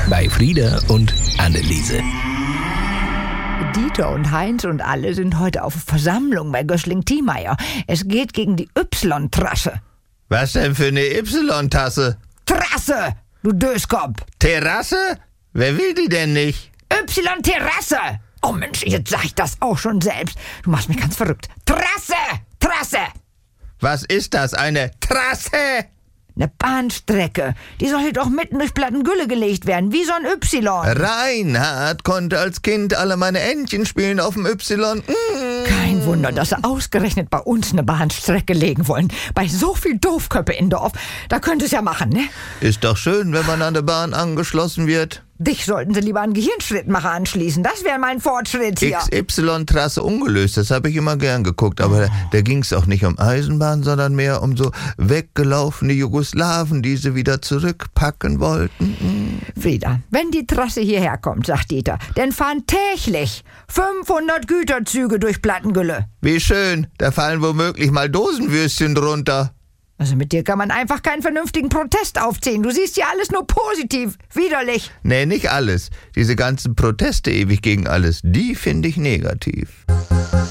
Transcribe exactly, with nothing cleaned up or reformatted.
bei Frieda und Anneliese. Dieter und Heinz und alle sind heute auf Versammlung bei Gößling-Thiemeyer. Es geht gegen die Y-Trasse. Was denn für eine Y-Tasse? Trasse, du Döskopf. Terrasse? Wer will die denn nicht? Y-Terrasse. Oh Mensch, jetzt sag ich das auch schon selbst. Du machst mich ganz verrückt. Trasse, Trasse. Was ist das, eine Trasse? Eine Bahnstrecke. Die soll hier doch mitten durch Plattengülle gelegt werden, wie so ein Y. Reinhard konnte als Kind alle meine Entchen spielen auf dem Y. Mm. Kein Wunder, dass sie ausgerechnet bei uns eine Bahnstrecke legen wollen. Bei so viel Doofköppe in Dorf. Da könnte es ja machen, ne? Ist doch schön, wenn man an der Bahn angeschlossen wird. Dich sollten sie lieber an Gehirnschrittmacher anschließen. Das wäre mein Fortschritt hier. X Y-Trasse ungelöst, das habe ich immer gern geguckt. Aber da, da ging es auch nicht um Eisenbahn, sondern mehr um so weggelaufene Jugoslawen, die sie wieder zurückpacken wollten. Frieda, wenn die Trasse hierher kommt, sagt Dieter, dann fahren täglich fünfhundert Güterzüge durch Plattengülle. Wie schön, da fallen womöglich mal Dosenwürstchen drunter. Also mit dir kann man einfach keinen vernünftigen Protest aufziehen. Du siehst ja alles nur positiv. Widerlich. Nee, nicht alles. Diese ganzen Proteste ewig gegen alles, die finde ich negativ.